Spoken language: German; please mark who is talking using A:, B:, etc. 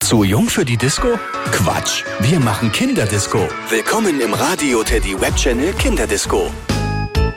A: Zu jung für die Disco? Quatsch, wir machen Kinderdisco. Willkommen im Radio Teddy Webchannel Kinderdisco.